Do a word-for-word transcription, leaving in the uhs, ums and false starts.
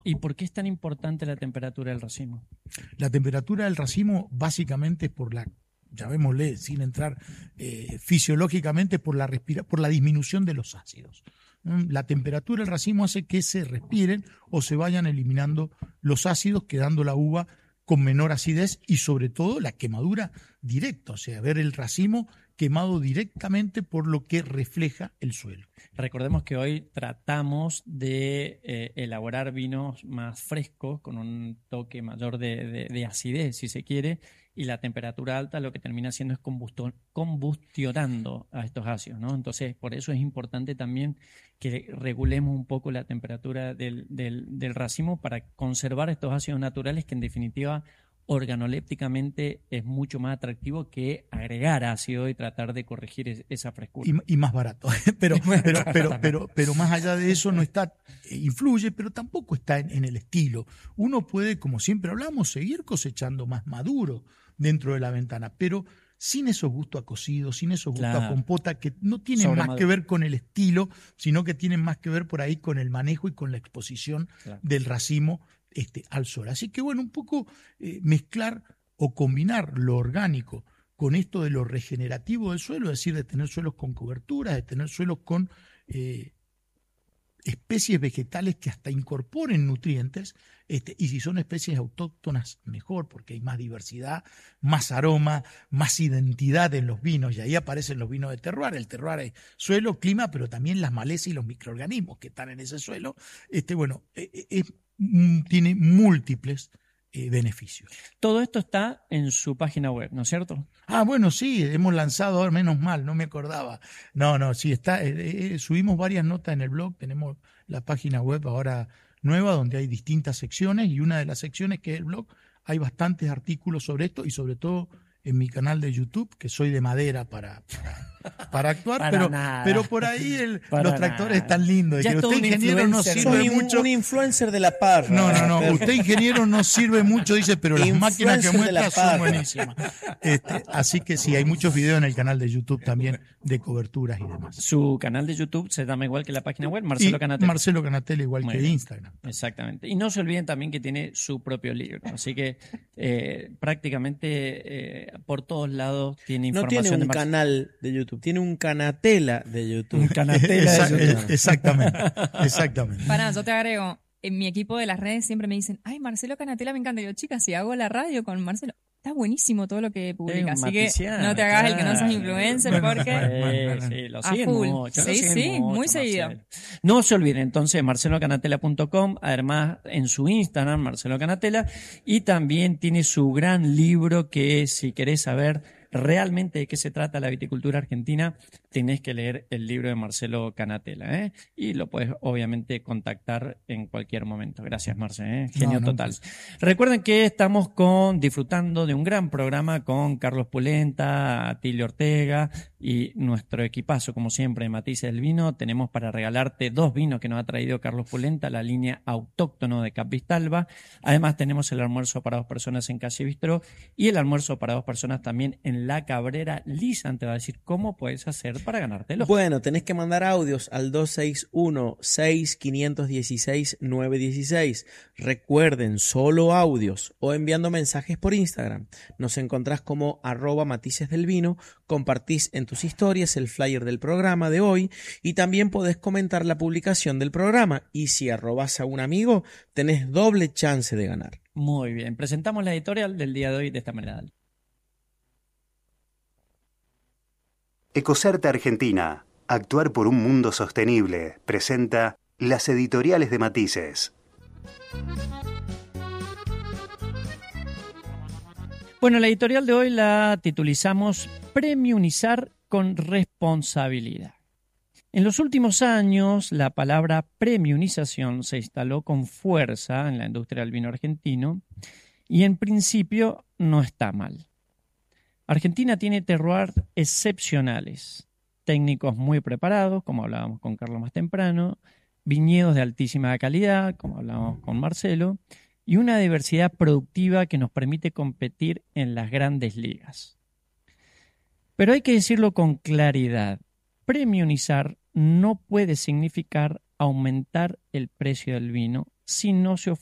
¿Y por qué es tan importante la temperatura del racimo? La temperatura del racimo básicamente es por la, llamémosle sin entrar eh, fisiológicamente, por la, respira, por la disminución de los ácidos. La temperatura del racimo hace que se respiren o se vayan eliminando los ácidos, quedando la uva con menor acidez y sobre todo la quemadura directa, o sea, ver el racimo quemado directamente por lo que refleja el suelo. Recordemos que hoy tratamos de eh, elaborar vinos más frescos, con un toque mayor de, de, de acidez, si se quiere, y la temperatura alta lo que termina haciendo es combusto, combustionando a estos ácidos, ¿no? Entonces, por eso es importante también que regulemos un poco la temperatura del, del, del racimo para conservar estos ácidos naturales que en definitiva organolépticamente es mucho más atractivo que agregar ácido y tratar de corregir esa frescura. Y, y más barato. pero, pero, pero, pero, pero más allá de eso no está, influye, pero tampoco está en, en el estilo. Uno puede, como siempre hablamos, seguir cosechando más maduro dentro de la ventana, pero sin esos gustos a cocido, sin esos gustos claro. a compota, que no tienen Sobre más maduro. que ver con el estilo, sino que tienen más que ver por ahí con el manejo y con la exposición claro. del racimo Este, al sol. Así que bueno, un poco eh, mezclar o combinar lo orgánico con esto de lo regenerativo del suelo, es decir, de tener suelos con coberturas, de tener suelos con eh, especies vegetales que hasta incorporen nutrientes, este, y si son especies autóctonas, mejor, porque hay más diversidad, más aroma, más identidad en los vinos, y ahí aparecen los vinos de terroir. El terroir es suelo, clima, pero también las malezas y los microorganismos que están en ese suelo. Este, bueno, eh, eh, tiene múltiples eh, beneficios. Todo esto está en su página web, ¿no es cierto? Ah, bueno, sí, hemos lanzado, ahora menos mal, no me acordaba. No, no, sí, está, eh, eh, subimos varias notas en el blog, tenemos la página web ahora nueva donde hay distintas secciones y una de las secciones que es el blog, hay bastantes artículos sobre esto y sobre todo en mi canal de YouTube, que soy de madera para, para, para actuar, para pero, nada. pero por ahí el, para los tractores nada. están lindos. Ya que usted ingeniero no sirve un, mucho. Un influencer de la parra. No, no, no, pero... usted ingeniero no sirve mucho, dice, pero las máquinas que muestra son buenísimas. Este, así que sí, hay muchos videos en el canal de YouTube también de coberturas y demás. Su canal de YouTube se llama igual que la página web, Marcelo Canatela. Marcelo Canatela igual Muy que bien. Instagram. Exactamente. Y no se olviden también que tiene su propio libro, así que eh, prácticamente eh, por todos lados tiene información. No tiene un de Mar... canal de YouTube, tiene un Canatela de YouTube. Un Canatela Esa, de YouTube. Exactamente, exactamente. Pará, yo te agrego, en mi equipo de las redes siempre me dicen, ay, Marcelo Canatela me encanta. Y yo, chicas, si hago la radio con Marcelo, está buenísimo todo lo que publica. Así que no te hagas claro. el que no sos influencer porque... Eh, sí, lo siguen mucho. Sí, lo sí, mucho, muy seguido. Marcelo. No se olviden entonces marcelo canatela punto com, además en su Instagram, Marcelo Canatela, y también tiene su gran libro que si querés saber realmente de qué se trata la viticultura argentina, tenés que leer el libro de Marcelo Canatela, ¿eh? Y lo puedes obviamente contactar en cualquier momento. Gracias, Marce, ¿eh? Genio no, no, total. Pues... Recuerden que estamos con disfrutando de un gran programa con Carlos Pulenta, Atilio Ortega y nuestro equipazo, como siempre, Matices del Vino. Tenemos para regalarte dos vinos que nos ha traído Carlos Pulenta, la línea autóctono de Capistalba. Además tenemos el almuerzo para dos personas en Calle Bistró y el almuerzo para dos personas también en La Cabrera. Lisan te va a decir cómo puedes hacer para ganártelo. Bueno, tenés que mandar audios al dos seis uno, seis cinco uno seis, nueve uno seis. Recuerden, solo audios o enviando mensajes por Instagram. Nos encontrás como arroba matices del vino, compartís en tus historias el flyer del programa de hoy y también podés comentar la publicación del programa. Y si arrobas a un amigo, tenés doble chance de ganar. Muy bien, presentamos la editorial del día de hoy de esta manera. Ecocerta Argentina, actuar por un mundo sostenible, presenta las editoriales de Matices. Bueno, la editorial de hoy la titulizamos Premiumizar con responsabilidad. En los últimos años, la palabra premiumización se instaló con fuerza en la industria del vino argentino y en principio no está mal. Argentina tiene terroirs excepcionales, técnicos muy preparados, como hablábamos con Carlos más temprano, viñedos de altísima calidad, como hablábamos con Marcelo, y una diversidad productiva que nos permite competir en las grandes ligas. Pero hay que decirlo con claridad, premiumizar no puede significar aumentar el precio del vino si no se